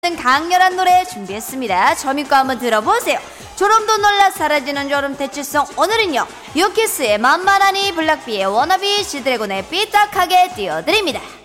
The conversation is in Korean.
강렬한 노래 준비했습니다. 저 믿고 한번 들어보세요. 졸음도 놀라 사라지는 졸음 대치송. 오늘은요 유키스의 만만하니, 블락비의 워너비, 시드래곤의 삐딱하게 띄워드립니다.